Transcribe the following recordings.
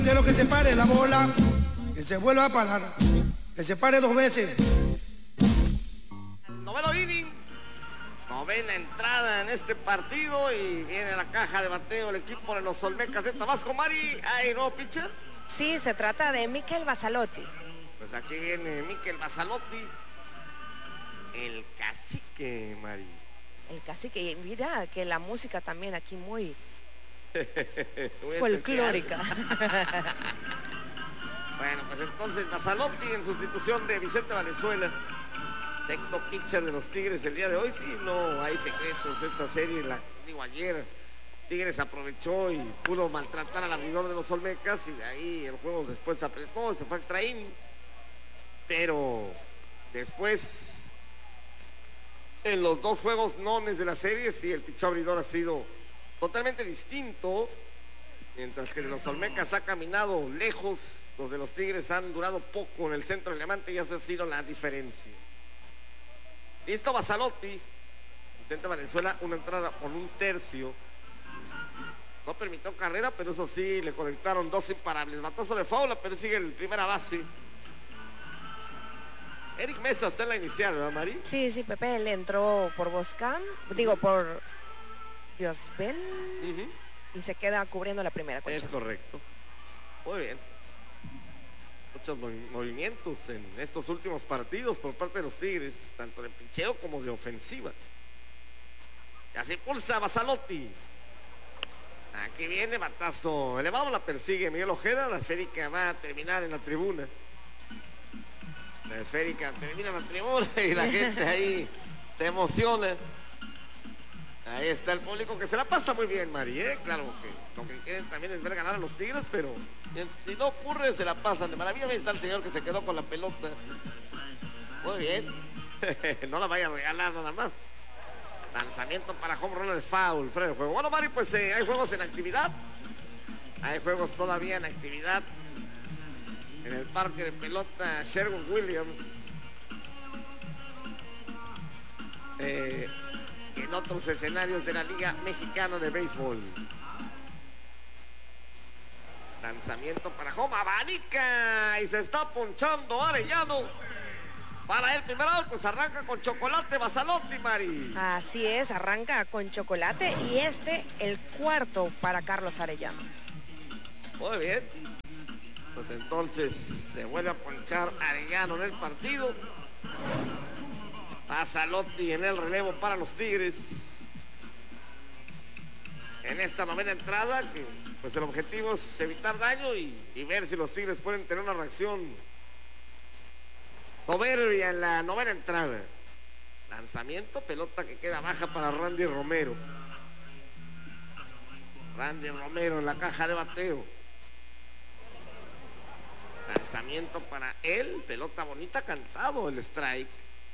De lo que se pare la bola, que se vuelva a parar, que se pare 2 veces. Noveno inning, novena entrada en este partido y viene la caja de bateo el equipo de los Olmecas de Tabasco. Mari, ¿hay nuevo pitcher? Sí, se trata de Mikel Basalotti. Pues aquí viene Mikel Basalotti, el cacique, Mari. El cacique, mira que la música también aquí muy Muy folclórica. Bueno, pues entonces Basalotti en sustitución de Vicente Valenzuela, sexto pitcher de los Tigres el día de hoy. Sí, no hay secretos esta serie, ayer Tigres aprovechó y pudo maltratar al abridor de los Olmecas y de ahí el juego después se apretó, se fue a extra innings. Pero después, en los 2 juegos nones de la serie, sí, el pichó abridor ha sido totalmente distinto, mientras que de los Olmecas ha caminado lejos, los de los Tigres han durado poco en el centro del diamante y esa ha sido la diferencia. Listo Basalotti, intenta Valenzuela una entrada con 1/3, no permitió carrera, pero eso sí, le conectaron 2 imparables, batazo de faula, pero sigue el primera base. Eric Mesa está en la inicial, ¿verdad, Mari? Sí, Pepe, le entró por Boscan, por Diosbel, y se queda cubriendo la primera concha. Es correcto. Muy bien. Muchos movimientos en estos últimos partidos por parte de los Tigres, tanto de pincheo como de ofensiva. Ya se impulsa Basalotti. Aquí viene, batazo elevado, la persigue Miguel Ojeda, la esférica va a terminar en la tribuna. La esférica termina en la tribuna y la gente ahí se emociona. Ahí está el público que se la pasa muy bien, Mari, claro que lo que quieren también es ver ganar a los Tigres, pero si no ocurre se la pasan de maravilla. Ahí está el señor que se quedó con la pelota. Muy bien. No la vaya a regalar nada más. Lanzamiento para home run, el foul, fuera de juego. Bueno, Mari, pues hay juegos en actividad. Hay juegos todavía en actividad en el parque de pelota Sherwin-Williams. En otros escenarios de la Liga Mexicana de Béisbol. Lanzamiento para home, abanica y se está ponchando Arellano. Para el primer out, pues arranca con chocolate Basalotti, Mari. Así es, arranca con chocolate y el cuarto para Carlos Arellano. Muy bien. Pues entonces se vuelve a ponchar Arellano en el partido. Basalotti en el relevo para los Tigres. En esta novena entrada, que pues el objetivo es evitar daño y ver si los Tigres pueden tener una reacción soberbia en la novena entrada. Lanzamiento, pelota que queda baja para Randy Romero. Randy Romero en la caja de bateo. Lanzamiento para él, pelota bonita, cantado el strike.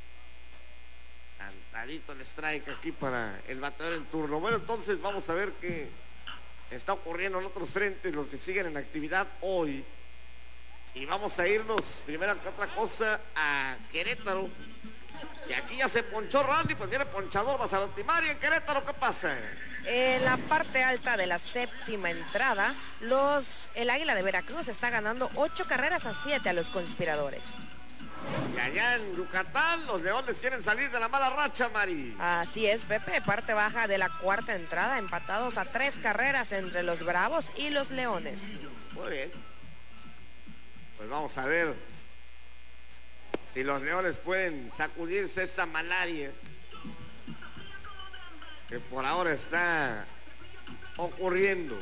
Cantadito el strike aquí para el bateador en turno. Bueno, entonces vamos a ver qué está ocurriendo en otros frentes, los que siguen en actividad hoy. Y vamos a irnos, primero que otra cosa, a Querétaro. Y aquí ya se ponchó Randy, pues viene ponchador Basalotti. Mari, en Querétaro, ¿qué pasa? En la parte alta de la séptima entrada, el Águila de Veracruz está ganando 8-7 a los Conspiradores. Y allá en Yucatán, los Leones quieren salir de la mala racha, Mari. Así es, Pepe, parte baja de la cuarta entrada, empatados a 3 carreras entre los Bravos y los Leones. Muy bien. Pues vamos a ver si los Leones pueden sacudirse esa malaria que por ahora está ocurriendo.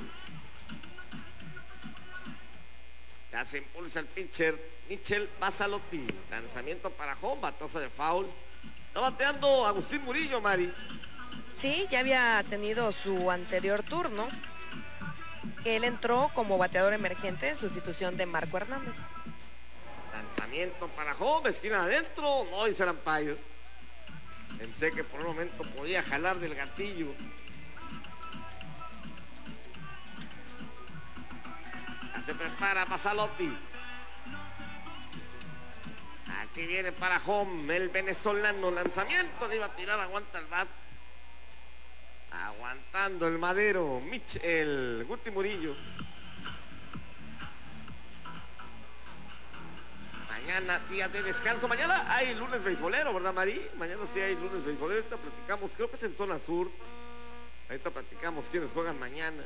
Ya se impulsa el pitcher Mikel Basalotti. Lanzamiento para home, batazo de foul. Está bateando Agustín Murillo, Mari. Sí, ya había tenido su anterior turno. Él entró como bateador emergente en sustitución de Marco Hernández. Lanzamiento para home, esquina adentro. No, dice el umpire. Pensé que por un momento podía jalar del gatillo. Ya se prepara Basalotti. Aquí viene para home el venezolano. Lanzamiento, le iba a tirar, aguanta el bat. Aguantando el madero, el Guti Murillo. mañana, día de descanso. Mañana hay lunes beisbolero, ¿verdad, Mari? Mañana sí hay lunes beisbolero. Ahorita platicamos, creo que es en zona sur. Ahorita platicamos quiénes juegan mañana.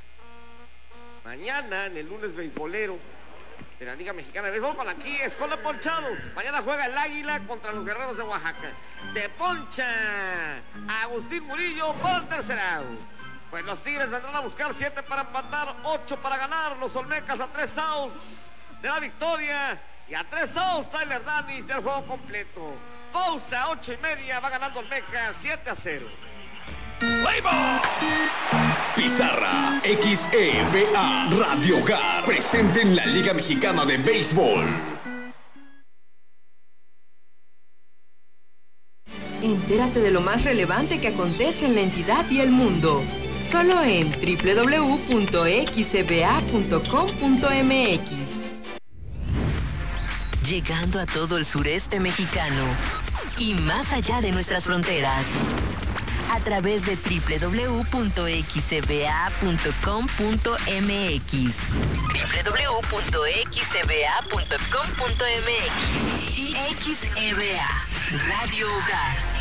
Mañana en el lunes beisbolero de la Liga Mexicana de Béisbol, para aquí, Escola Ponchados. Mañana juega el Águila contra los Guerreros de Oaxaca. Se poncha Agustín Murillo por el tercer out. Pues los Tigres vendrán a buscar 7 para empatar, 8 para ganar. Los Olmecas a 3 outs de la victoria. Y a 3 outs, Tyler Danis del juego completo. Pausa, 8:30, va ganando Olmecas 7-0. Pizarra XEVA Radio Hogar presente en la Liga Mexicana de Béisbol. Entérate de lo más relevante que acontece en la entidad y el mundo. Solo en www.xeba.com.mx. Llegando a todo el sureste mexicano y más allá de nuestras fronteras. A través de www.xeba.com.mx. www.xeba.com.mx. Y XEVA Radio Hogar.